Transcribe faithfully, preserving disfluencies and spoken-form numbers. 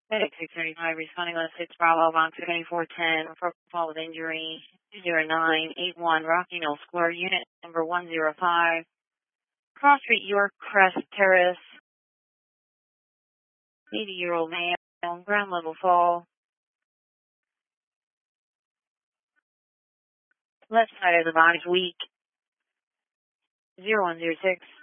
Medic six thirty-five responding on six Bravo, Von twenty-four ten for fall with injury two zero nine eight one Rocky Mill Square, unit number one zero five, Cross Street, York Crest Terrace, eighty-year-old male, ground level fall, left side of the body's weak, zero one zero six.